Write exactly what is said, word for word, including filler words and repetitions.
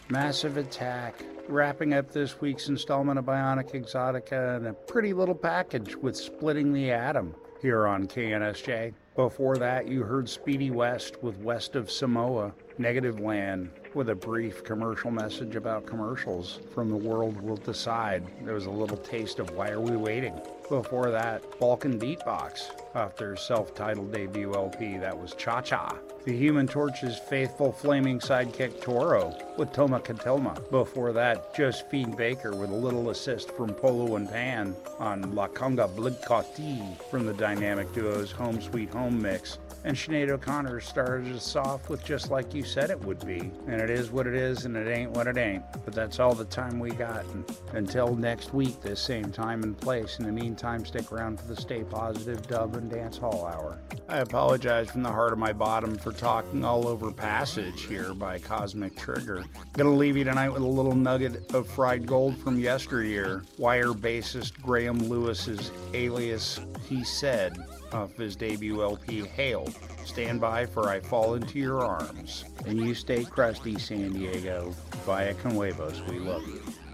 Massive Attack, wrapping up this week's installment of Bionic Exotica and a pretty little package with Splitting the Atom here on K N S J. Before that, you heard Speedy West with West of Samoa, Negative Land with a brief commercial message about commercials from The World Will Decide. There was a little taste of Why Are We Waiting? Before that, Balkan Beatbox off their self-titled debut L P. That was Cha Cha. The Human Torch's faithful flaming sidekick Toro with Toma Katilma. Before that, Josephine Baker with a little assist from Polo and Pan on La Conga Bligcotti from the dynamic duo's Home Sweet Home mix. And Sinead O'Connor started us off with Just Like You Said It Would Be. And it is what it is, and it ain't what it ain't. But that's all the time we got. And until next week, this same time and place. In the meantime, stick around for the Stay Positive Dub and Dance Hall Hour. I apologize from the heart of my bottom for talking all over Passage here by Cosmic Trigger. Gonna leave you tonight with a little nugget of fried gold from yesteryear. Wire bassist Graham Lewis's alias He Said, off his debut L P, Hail. Stand by for I Fall Into Your Arms. And you stay crusty, San Diego. Vaya con huevos. We love you.